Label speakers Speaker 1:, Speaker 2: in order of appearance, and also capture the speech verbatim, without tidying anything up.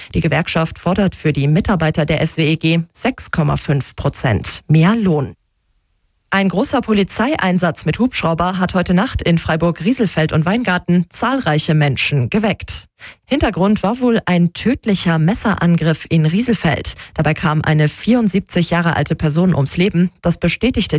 Speaker 1: Die Gewerkschaft fordert für die Mitarbeiter der S W E G sechs Komma fünf Prozent mehr Lohn. Ein großer Polizeieinsatz mit Hubschrauber hat heute Nacht in Freiburg-Rieselfeld und Weingarten zahlreiche Menschen geweckt. Hintergrund war wohl ein tödlicher Messerangriff in Rieselfeld. Dabei kam eine vierundsiebzig Jahre alte Person ums Leben. Das bestätigte